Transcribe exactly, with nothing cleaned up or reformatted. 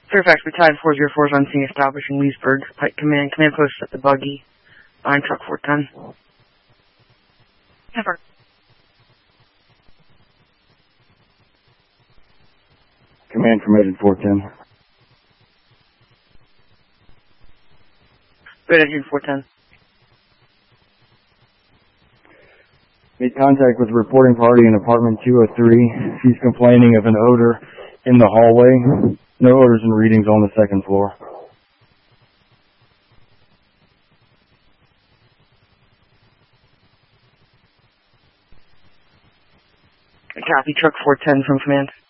Fairfax Battalion four oh four is on scene establishing Leesburg. Pike Command. Command post at the buggy. Line truck four ten. Never. Command permitted four ten. Red Engine four ten. Made contact with the reporting party in apartment two oh three. She's complaining of an odor in the hallway. No odors and readings on the second floor. A copy, truck four ten from command.